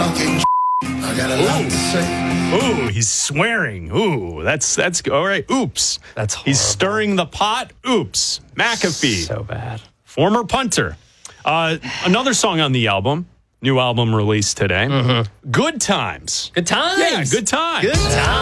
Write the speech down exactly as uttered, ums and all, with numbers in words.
talking I got a lot to say. Ooh, he's swearing. Ooh, that's that's all right. Oops. That's horrible. He's stirring the pot. Oops. McAfee. So bad. Former punter. Uh, another song on the album. New album released today. Mm-hmm. Good Times. Good times. Yeah, Good Times. Good times.